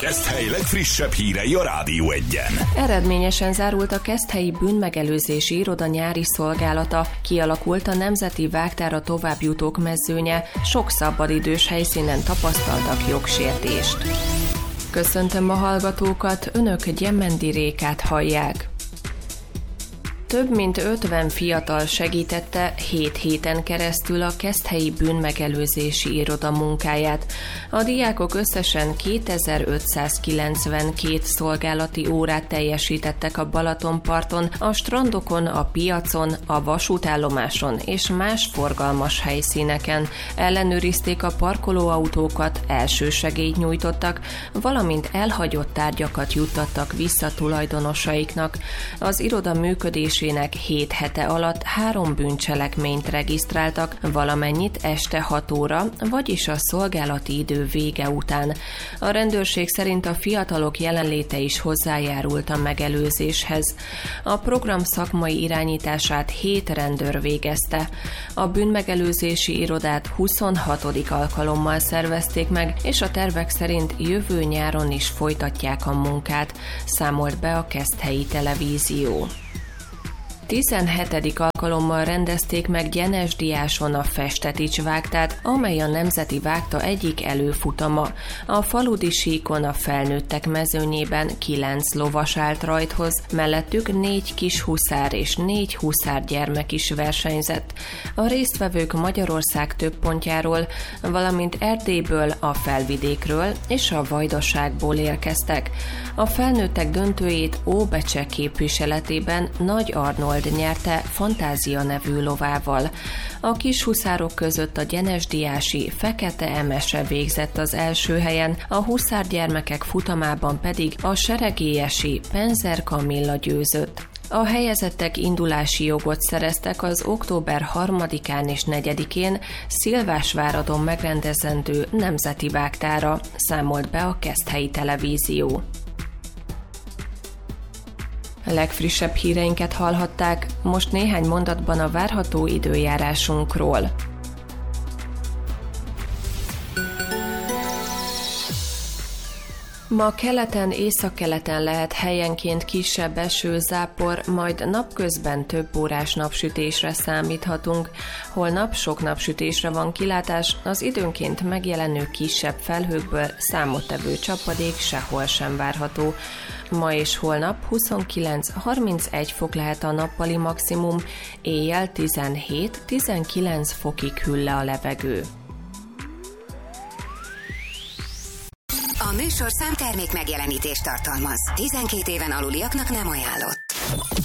Keszthely legfrissebb hírei a Rádió Egyen. Eredményesen zárult a Keszthelyi bűnmegelőzési iroda nyári szolgálata, kialakult a Nemzeti Vágtára továbbjutók mezőnye, sok szabadidős helyszínen tapasztaltak jogsértést. Köszöntöm a hallgatókat, önök Gyemmendi Rékát hallják. Több mint 50 fiatal segítette 7 héten keresztül a Keszthelyi bűnmegelőzési iroda munkáját. A diákok összesen 2592 szolgálati órát teljesítettek a Balatonparton, a strandokon, a piacon, a vasútállomáson és más forgalmas helyszíneken. Ellenőrizték a parkolóautókat, elsősegélyt nyújtottak, valamint elhagyott tárgyakat juttattak vissza tulajdonosaiknak. Az iroda működésének 7 hete alatt 3 bűncselekményt regisztráltak, valamennyit este 6 óra, vagyis a szolgálati idő vége után. A rendőrség szerint a fiatalok jelenléte is hozzájárult a megelőzéshez. A program szakmai irányítását 7 rendőr végezte. A bűnmegelőzési irodát 26. alkalommal szervezték meg, és a tervek szerint jövő nyáron is folytatják a munkát, számolt be a Keszthelyi Televízió. 17. alkalommal rendezték meg Gyenesdiáson a Festetics vágtát, amely a Nemzeti Vágta egyik előfutama. A faludi síkon a felnőttek mezőnyében 9 lovas állt rajthoz, mellettük 4 kis huszár és 4 huszár gyermek is versenyzett. A résztvevők Magyarország több pontjáról, valamint Erdélyből, a Felvidékről és a Vajdaságból érkeztek. A felnőttek döntőjét Óbecse képviseletében Nagy Arnold nyerte Fantázia nevű lovával. A kis huszárok között a gyenesdiási Fekete Emese végzett az első helyen, a huszárgyermekek futamában pedig a seregélyesi Penzer Kamilla győzött. A helyezettek indulási jogot szereztek az október 3-án és 4-én Szilvásváradon megrendezendő Nemzeti Vágtára, számolt be a Keszthelyi Televízió. A legfrissebb híreinket hallhatták, most néhány mondatban a várható időjárásunkról. Ma keleten, északkeleten lehet helyenként kisebb eső, zápor, majd napközben több órás napsütésre számíthatunk. Holnap sok napsütésre van kilátás, az időnként megjelenő kisebb felhőkből számottevő csapadék sehol sem várható. Ma és holnap 29-31 fok lehet a nappali maximum, éjjel 17-19 fokig hűl le a levegő. A műsorszám termék megjelenítést tartalmaz. 12 éven aluliaknak nem ajánlott.